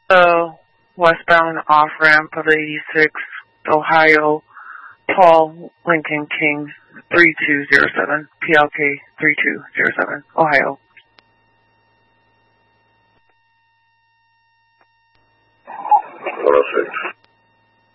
Westbound off-ramp of 86, Ohio, Paul Lincoln King, 3207, PLK 3207, Ohio. Six.